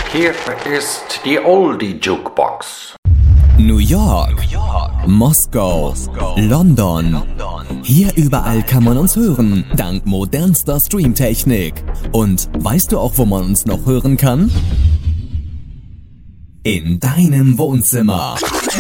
Hier ist die Oldie Jukebox. New York, Moskau, London. Hier überall kann man uns hören, dank modernster Streamtechnik. Und weißt du auch, wo man uns noch hören kann? In deinem Wohnzimmer.